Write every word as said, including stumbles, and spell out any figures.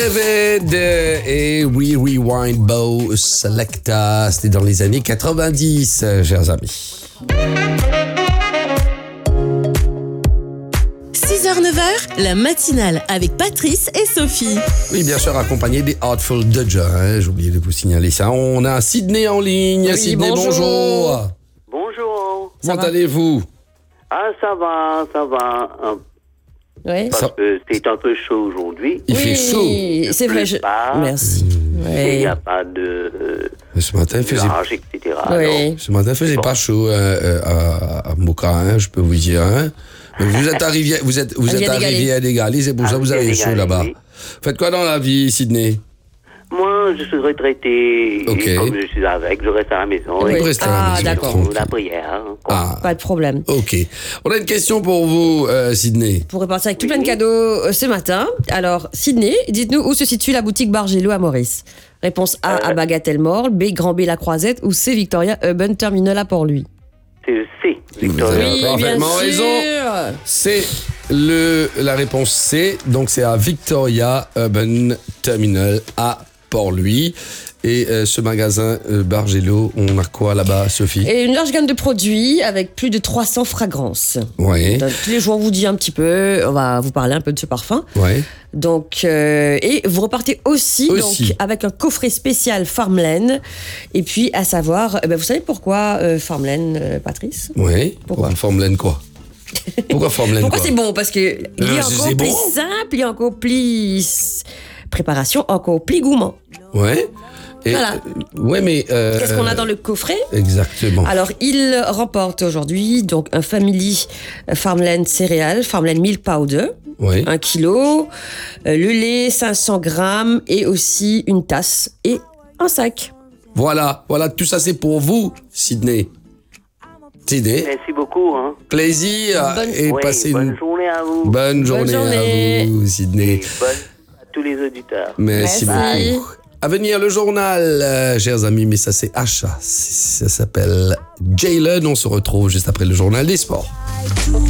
David et We Rewind Bow Selecta, c'était dans les années quatre-vingt-dix, chers amis. six heures neuf heures, la matinale avec Patrice et Sophie. Oui, bien sûr, accompagné des Artful Dodgers, hein, j'ai oublié de vous signaler ça. On a Sydney en ligne. Oui, Sydney, bonjour. bonjour. Bonjour. Ça Comment va allez-vous? Ah, ça va, ça va. hein, Oui, Parce Ça- que c'est un peu chaud aujourd'hui. Il fait chaud. c'est vrai. pleut Je... pas. Merci. Et il n'y Oui. a pas de Mais ce matin, il faisait, nuages, et cetera. Oui. ce matin, il faisait pas chaud euh, euh, à, à Moka, hein, je peux vous dire. Hein. Mais vous êtes arrivé, vous êtes, vous êtes Rivière-des-Galets. arrivé à Dégalé, c'est pour ça que vous avez chaud là-bas. Oui. Faites quoi dans la vie, Sydney? Moi, je suis retraité. Ok. Et comme je suis avec, je reste à la maison. Oui. Et Vous restez à la Ah, maison, d'accord. tranquille. la prière. hein, quoi. Ah, Pas de problème. ok. On a une question pour vous, euh, Sydney. Pour repartir avec tout Oui. plein de cadeaux euh, ce matin. Alors, Sydney, dites-nous où se situe la boutique Bargello à Maurice. Réponse A à Bagatelle Mall, B Grand B La Croisette ou C Victoria Urban Terminal à Port-Louis. C'est le C, Vous Victoria. avez parfaitement raison. C'est le, la réponse C, donc c'est à Victoria Urban Terminal à Port-Louis. Et euh, ce magasin euh, Bargello, on a quoi là-bas, Sophie? Et une large gamme de produits avec plus de trois cents fragrances. Ouais, Donc, tous les jours, on vous dit un petit peu, on va vous parler un peu de ce parfum. ouais. Donc, euh, et vous repartez aussi, Aussi. Donc, avec un coffret spécial Farmland. Et puis, à savoir, eh ben, vous savez pourquoi euh, Farmland, euh, Patrice? Ouais. Pourquoi Ouais, Formulaine quoi? Pourquoi Formulaine Pourquoi quoi? c'est bon? Parce que il Euh, est c'est- encore c'est plus bon. simple, il est encore plus préparation, encore plus gourmand. Ouais. Et, Voilà. euh, ouais, mais. euh, Qu'est-ce qu'on a dans le coffret? Exactement. Alors, il remporte aujourd'hui donc un Family Farmland céréales, Farmland Milk Powder, Ouais. un kilo, euh, le lait cinq cents grammes et aussi une tasse et un sac. Voilà, voilà, tout ça c'est pour vous, Sydney. Sydney, Merci beaucoup. Hein. plaisir Bonne- et Oui, passez bonne une journée à vous. bonne journée, journée. à vous, Sydney. Et bonne à tous les auditeurs. Merci, Merci. beaucoup. À venir le journal, euh, chers amis, mais ça c'est Achat. Ça s'appelle Jalen. On se retrouve juste après le journal des sports.